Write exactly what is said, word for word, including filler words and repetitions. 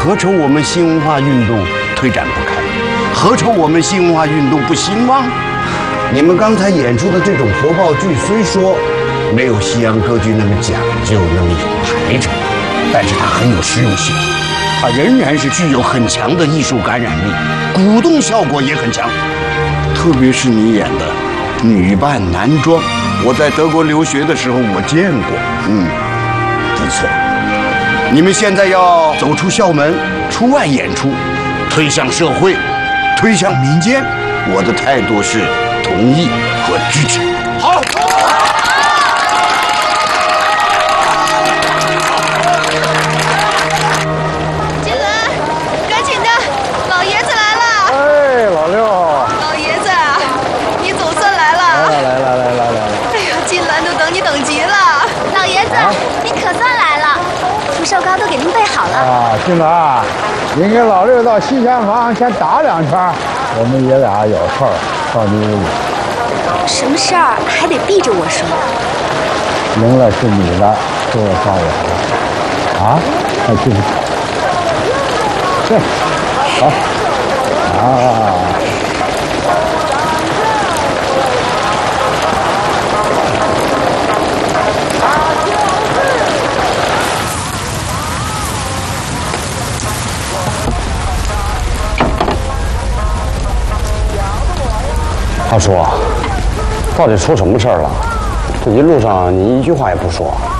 何愁我们新文化运动推展不开？何愁我们新文化运动不兴旺？你们刚才演出的这种活报剧，虽说没有西洋歌剧那么讲究，那么有排场，但是它很有实用性，它仍然是具有很强的艺术感染力，鼓动效果也很强。特别是你演的女扮男装，我在德国留学的时候我见过，嗯，不错。你们现在要走出校门，出外演出，推向社会，推向民间。我的态度是同意和支持。好。 金轮，赶紧的，老爷子来了。 哎，老六。 老爷子，你总算来了。 来来来来来来来。 哎呀，金兰都等你等急了。 老爷子，啊、你可算来了，福寿糕都给您备好了。 啊，金兰，您跟老六到西厢房先打两圈，我们爷俩有事儿到你屋里。 什么事儿还得逼着我说？ 赢了是你的，输了算我的。啊？快去。对，好。啊。 大叔，到底出什么事儿了？这一路上你一句话也不说。